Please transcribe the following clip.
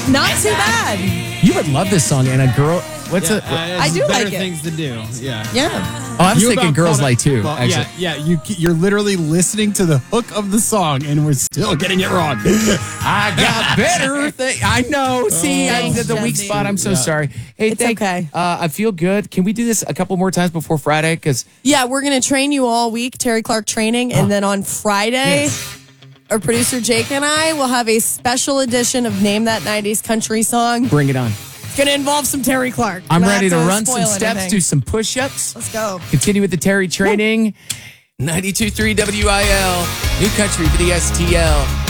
Not too bad. You would love this song, and a girl. What's it? I do better like it. things to do. Yeah. Yeah. Oh, I was You thinking about Girls called Like it- Too. well, Actually, you're literally listening to the hook of the song, and we're still getting it wrong. I got better things. I know. See, I did the weak Jesse. spot. I'm so sorry. Hey, It's okay. I feel good. Can we do this a couple more times before Friday? Because Yeah, we're going to train you all week, Terry Clark training. And then on Friday, our producer Jake and I will have a special edition of Name That 90s Country Song. bring it on. It's going to involve some Terry Clark. I'm Not ready to run some spoil steps, anything. do some push-ups. Let's go. Continue with the Terry training. 92.3 WIL, New Country for the STL.